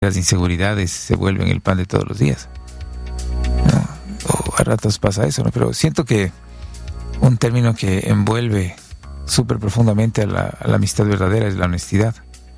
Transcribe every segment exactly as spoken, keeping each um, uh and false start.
las inseguridades se vuelven el pan de todos los días, ¿no? O a ratos pasa eso, ¿no? Pero siento que un término que envuelve súper profundamente a la, a la amistad verdadera es la honestidad.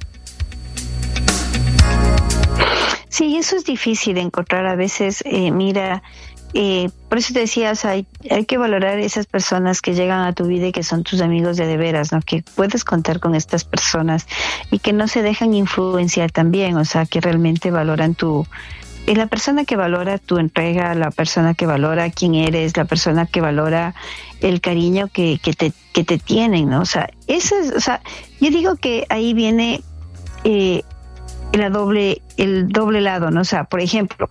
Sí, eso es difícil de encontrar a veces. Eh, mira, eh, por eso te decía, o sea, hay, hay que valorar esas personas que llegan a tu vida y que son tus amigos de de veras, ¿no? Que puedes contar con estas personas y que no se dejan influenciar también, o sea, que realmente valoran tu... Es la persona que valora tu entrega, la persona que valora quién eres, la persona que valora el cariño que, que, te, que te tienen, ¿no? O sea, eso es, o sea, yo digo que ahí viene eh, la doble, el doble lado, ¿no? O sea, por ejemplo,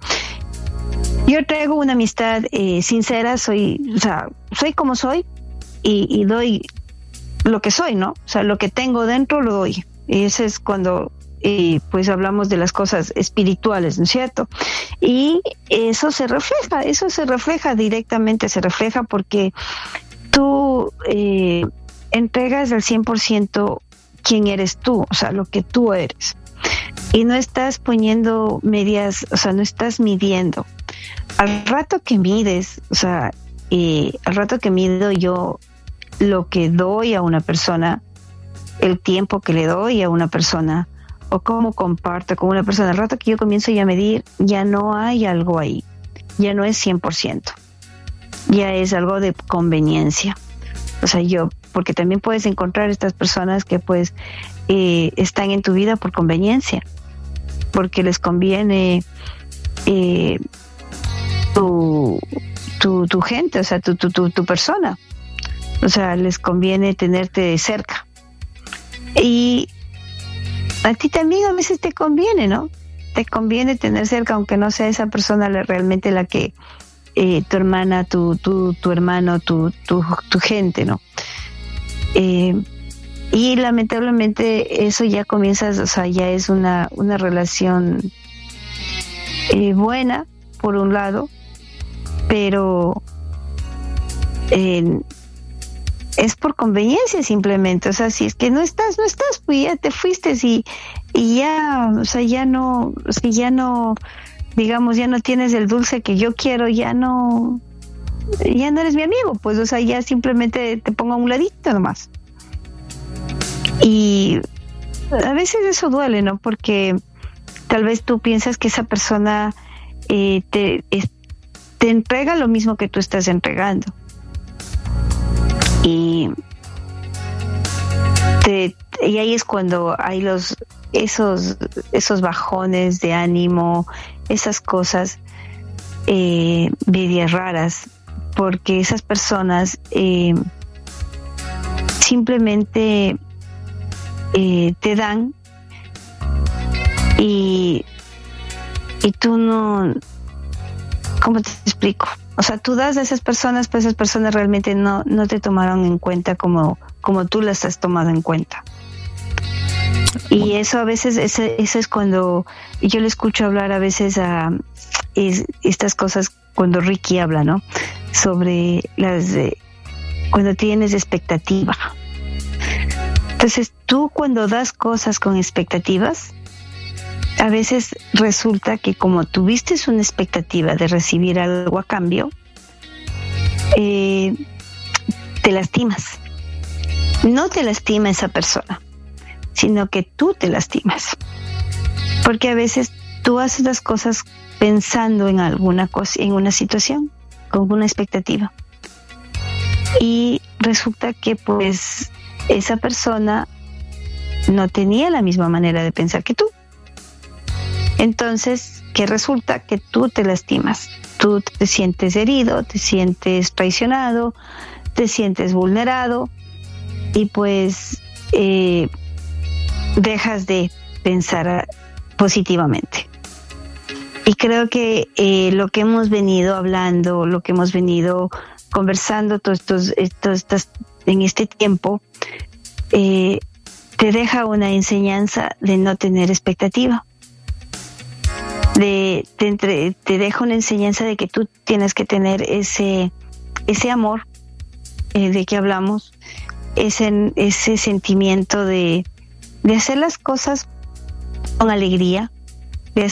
yo traigo una amistad eh, sincera, soy, o sea, soy como soy y, y doy lo que soy, ¿no? O sea, lo que tengo dentro lo doy. Y ese es cuando... Eh, pues hablamos de las cosas espirituales, ¿no es cierto? Y eso se refleja, eso se refleja directamente, se refleja porque tú eh, entregas al cien por ciento quién eres tú, o sea, lo que tú eres. Y no estás poniendo medias, o sea, no estás midiendo. Al rato que mides, o sea, eh, al rato que mido yo lo que doy a una persona, el tiempo que le doy a una persona, o cómo comparto con una persona, al rato que yo comienzo ya a medir, ya no hay algo ahí, ya no es cien por ciento, ya es algo de conveniencia. O sea, yo, porque también puedes encontrar estas personas que pues eh, están en tu vida por conveniencia, porque les conviene eh, tu, tu, tu gente, o sea, tu, tu, tu, tu persona, o sea, les conviene tenerte cerca. Y a ti también a veces te conviene, ¿no? Te conviene tener cerca, aunque no sea esa persona la, realmente la que eh, tu hermana, tu, tu, tu hermano, tu, tu, tu gente, ¿no? Eh, y lamentablemente eso ya comienza, o sea, ya es una, una relación eh, buena, por un lado, pero eh, es por conveniencia simplemente, o sea, si es que no estás, no estás, pues ya te fuiste y, y ya, o sea, ya no, si ya no, digamos, ya no tienes el dulce que yo quiero, ya no, ya no eres mi amigo, pues, o sea, ya simplemente te pongo a un ladito nomás. Y a veces eso duele, ¿no? Porque tal vez tú piensas que esa persona eh, te, es, te entrega lo mismo que tú estás entregando. Y, te, y ahí es cuando hay los esos esos bajones de ánimo, esas cosas eh, medias raras, porque esas personas eh, simplemente eh, te dan y y tú no, ¿cómo te explico? O sea, tú das a esas personas, pero esas personas realmente no, no te tomaron en cuenta como, como tú las has tomado en cuenta. Y eso a veces, ese, eso es cuando yo le escucho hablar a veces a es, estas cosas cuando Ricky habla, ¿no? Sobre las de, cuando tienes expectativa. Entonces, tú cuando das cosas con expectativas, a veces resulta que como tuviste una expectativa de recibir algo a cambio, eh, te lastimas. No te lastima esa persona, sino que tú te lastimas. Porque a veces tú haces las cosas pensando en alguna cosa, en una situación, con una expectativa. Y resulta que pues esa persona no tenía la misma manera de pensar que tú. Entonces, ¿qué resulta? Que tú te lastimas, tú te sientes herido, te sientes traicionado, te sientes vulnerado y pues eh, dejas de pensar positivamente. Y creo que eh, lo que hemos venido hablando, lo que hemos venido conversando todos estos, estos, estos, en este tiempo, eh, te deja una enseñanza de no tener expectativa. De, te, entre, te deja una enseñanza de que tú tienes que tener ese, ese amor eh, de que hablamos, ese, ese sentimiento de, de hacer las cosas con alegría,